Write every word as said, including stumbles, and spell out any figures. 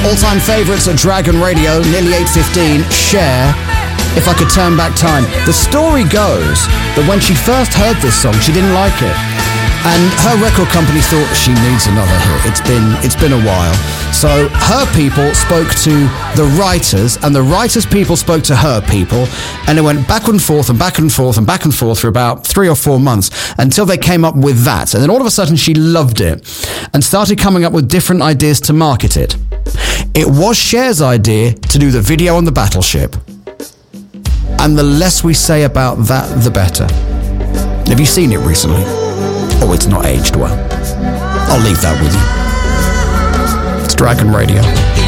All-time favourites at Dragon Radio, nearly eight fifteen. Cher, If I Could Turn Back Time. The story goes that when she first heard this song, she didn't like it. And her record company thought she needs another hit. It's been it's been a while. So her people spoke to the writers, and the writers' people spoke to her people, and it went back and forth and back and forth and back and forth for about three or four months until they came up with that. And then all of a sudden she loved it and started coming up with different ideas to market it. It was Cher's idea to do the video on the battleship. And the less we say about that, the better. Have you seen it recently? Oh, it's not aged well. I'll leave that with you. It's Dragon Radio.